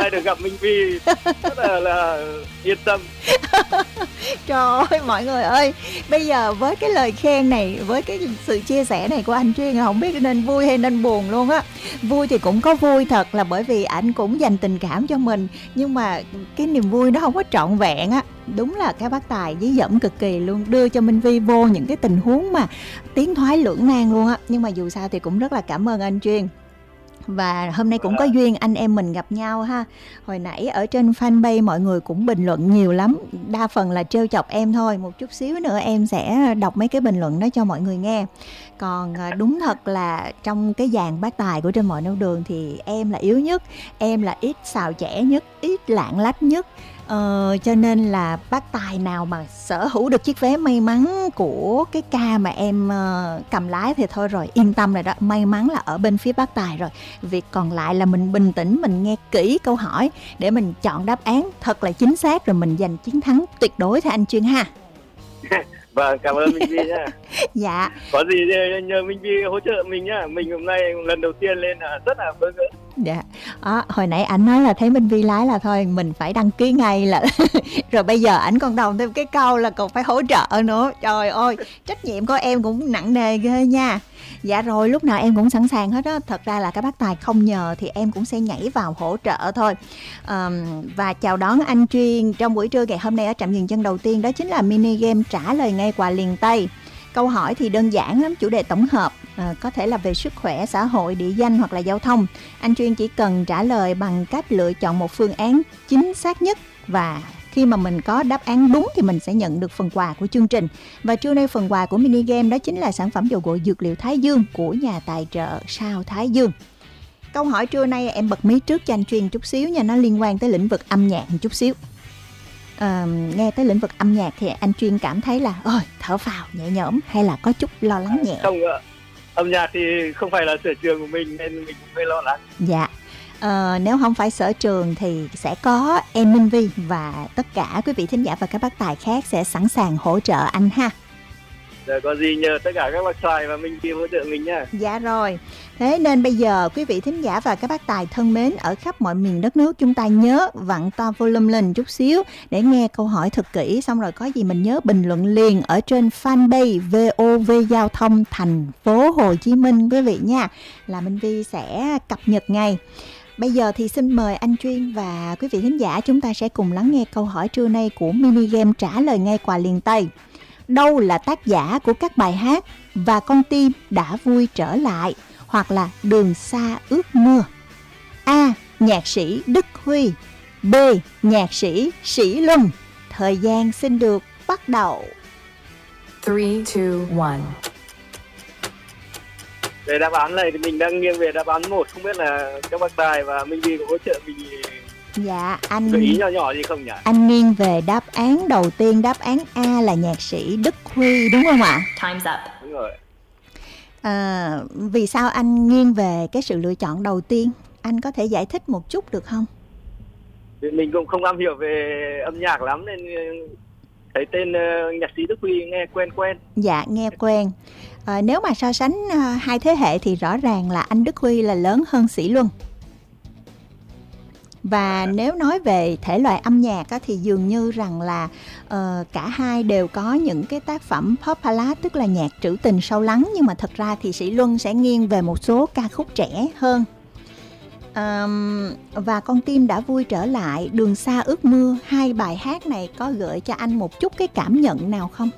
nay được gặp Minh Vi rất là yên tâm. Trời ơi mọi người ơi, bây giờ với cái lời khen này, với cái sự chia sẻ này của anh Chuyên, không biết nên vui hay nên buồn luôn á. Vui thì cũng có vui thật, là bởi vì anh cũng dành tình cảm cho mình, nhưng mà cái niềm vui nó không có trọn vẹn á. Đúng là cái bác Tài dí dẫm cực kỳ luôn, đưa cho Minh Vi vô những cái tình huống mà tiến thoái lưỡng nan luôn á. Nhưng mà dù sao thì cũng rất là cảm ơn anh Chuyên. Và hôm nay cũng có duyên anh em mình gặp nhau ha. Hồi nãy ở trên fanpage mọi người cũng bình luận nhiều lắm, đa phần là trêu chọc em thôi. Một chút xíu nữa em sẽ đọc mấy cái bình luận đó cho mọi người nghe. Còn đúng thật là trong cái dàn bác Tài của Trên Mọi Nẻo Đường thì em là yếu nhất, em là ít xào chẻ nhất, ít lạng lách nhất. Cho nên là bác Tài nào mà sở hữu được chiếc vé may mắn của cái ca mà em cầm lái thì thôi rồi, yên tâm rồi đó, may mắn là ở bên phía bác Tài rồi. Việc còn lại là mình bình tĩnh, mình nghe kỹ câu hỏi để mình chọn đáp án thật là chính xác, rồi mình giành chiến thắng tuyệt đối thôi anh Chuyên ha. Vâng, cảm ơn Minh Vi nhá. Dạ. Có gì nhờ Minh Vi hỗ trợ mình nhá. Mình hôm nay lần đầu tiên lên là rất là bỡ ngỡ. Dạ. Hồi nãy ảnh nói là thấy Minh Vi lái là thôi mình phải đăng ký ngay là rồi bây giờ ảnh còn đồng thêm cái câu là còn phải hỗ trợ nữa. Trời ơi, trách nhiệm của em cũng nặng nề ghê nha. Dạ rồi, lúc nào em cũng sẵn sàng hết á. Thật ra là các bác Tài không nhờ thì em cũng sẽ nhảy vào hỗ trợ thôi. Và chào đón anh Chuyên trong buổi trưa ngày hôm nay ở trạm dừng chân đầu tiên, đó chính là mini game trả lời ngay quà liền tay. Câu hỏi thì đơn giản lắm, chủ đề tổng hợp, có thể là về sức khỏe, xã hội, địa danh hoặc là giao thông. Anh Chuyên chỉ cần trả lời bằng cách lựa chọn một phương án chính xác nhất, và khi mà mình có đáp án đúng thì mình sẽ nhận được phần quà của chương trình. Và trưa nay phần quà của mini game đó chính là sản phẩm dầu gội dược liệu Thái Dương của nhà tài trợ Sao Thái Dương. Câu hỏi trưa nay em bật mí trước cho anh Chuyên chút xíu nha, nó liên quan tới lĩnh vực âm nhạc một chút xíu. Nghe tới lĩnh vực âm nhạc thì anh Chuyên cảm thấy là thở phào nhẹ nhõm hay là có chút lo lắng nhẹ? Không ạ, âm nhạc thì không phải là sở trường của mình nên mình cũng hơi lo lắng. Dạ. Nếu không phải sở trường thì sẽ có em Minh Vi và tất cả quý vị thính giả và các bác Tài khác sẽ sẵn sàng hỗ trợ anh ha. Rồi có gì nhờ tất cả các bác Tài và Minh Vi hỗ trợ mình nha. Dạ rồi. Thế nên bây giờ quý vị thính giả và các bác Tài thân mến ở khắp mọi miền đất nước, chúng ta nhớ vặn to volume lên chút xíu để nghe câu hỏi thật kỹ. Xong rồi có gì mình nhớ bình luận liền ở trên fanpage VOV Giao thông thành phố Hồ Chí Minh quý vị nha, là Minh Vi sẽ cập nhật ngay. Bây giờ thì xin mời anh Chuyên và quý vị thính giả chúng ta sẽ cùng lắng nghe câu hỏi trưa nay của mini game trả lời ngay quà liền tay. Đâu là tác giả của các bài hát Và Con Tim Đã Vui Trở Lại hoặc là Đường Xa Ước Mưa? A. Nhạc sĩ Đức Huy. B. Nhạc sĩ Sĩ Luân. Thời gian xin được bắt đầu. 3, 2, 1. Về đáp án này thì mình đang nghiêng về đáp án 1. Không biết là các bác Tài và Minh Vi có hỗ trợ mình Dạ, anh gợi ý nhỏ nhỏ gì không nhỉ? Anh nghiêng về đáp án đầu tiên, đáp án A là nhạc sĩ Đức Huy, đúng không ạ? Time's up. Đúng rồi. Vì sao anh nghiêng về cái sự lựa chọn đầu tiên? Anh có thể giải thích một chút được không? Vì mình cũng không am hiểu về âm nhạc lắm nên thấy tên nhạc sĩ Đức Huy nghe quen quen. Dạ, nghe quen. Nếu mà so sánh hai thế hệ thì rõ ràng là anh Đức Huy là lớn hơn Sĩ Luân. Và nếu nói về thể loại âm nhạc á, thì dường như rằng là cả hai đều có những cái tác phẩm pop ballad, tức là nhạc trữ tình sâu lắng. Nhưng mà thật ra thì Sĩ Luân sẽ nghiêng về một số ca khúc trẻ hơn. Và Con Tim Đã Vui Trở Lại, Đường Xa Ước Mưa, hai bài hát này có gợi cho anh một chút cái cảm nhận nào không?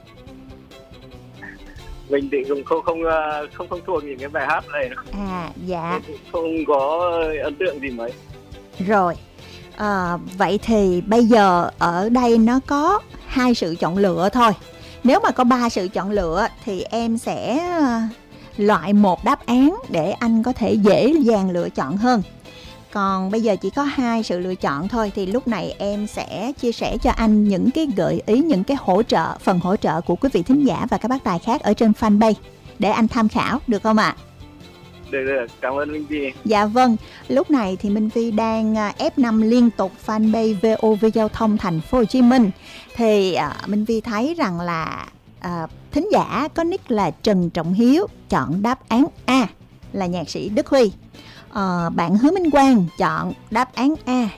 Mình thì cũng không thuộc những cái bài hát này đâu. Dạ. Không có ấn tượng gì mấy. Rồi, vậy thì bây giờ ở đây nó có hai sự chọn lựa thôi. Nếu mà có 3 sự chọn lựa thì em sẽ loại một đáp án để anh có thể dễ dàng lựa chọn hơn. Còn bây giờ chỉ có 2 sự lựa chọn thôi, thì lúc này em sẽ chia sẻ cho anh những cái gợi ý, những cái phần hỗ trợ của quý vị thính giả và các bác Tài khác ở trên fanpage để anh tham khảo, được không ạ? Được, cảm ơn Minh Vi. Dạ vâng, lúc này thì Minh Vi đang F5 liên tục fanpage VOV Giao thông thành phố Hồ Chí Minh. Thì Minh Vi thấy rằng là thính giả có nick là Trần Trọng Hiếu chọn đáp án A là nhạc sĩ Đức Huy. Bạn Hứa Minh Quang chọn đáp án A,